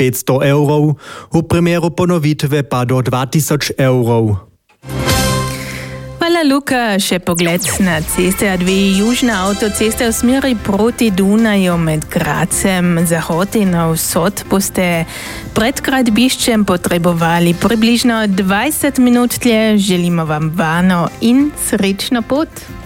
500 €, u primeru ponovitve pa do 2000 €. Hvala Luka, še pogled na ceste A2 južna avtocesta v smeri proti Dunaju med Grazem zahod in vzhod boste pred gradbiščem potrebovali približno 20 minut tlje. Želimo vam varno in srečno pot.